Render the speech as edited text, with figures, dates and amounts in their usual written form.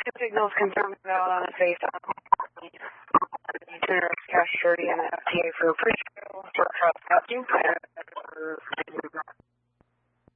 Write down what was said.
signals confirmed valid on the face of cash 30 and the FDA for pre-sale for cross-cutting.